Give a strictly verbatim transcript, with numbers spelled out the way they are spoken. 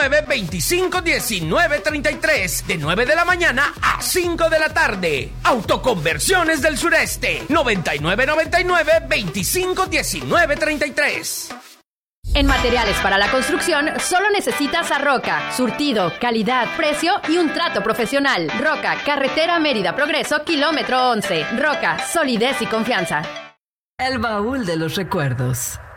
nueve, veinticinco, diecinueve, treinta y tres. De nueve de la mañana a cinco de la tarde. Autoconversiones del Sureste. noventa y nueve, noventa y nueve, veinticinco, diecinueve, treinta y tres. En materiales para la construcción, solo necesitas a Roca. Surtido, calidad, precio y un trato profesional. Roca, carretera Mérida Progreso, kilómetro once. Roca, solidez y confianza. El baúl de los recuerdos.